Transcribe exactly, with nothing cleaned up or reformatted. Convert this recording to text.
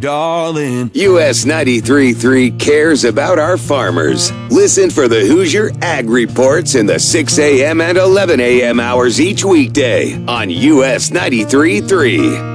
darling. U S ninety-three point three cares about our farmers. Listen for the Hoosier Ag Reports in the six a.m. and eleven a.m. hours each weekday on U S ninety-three point three.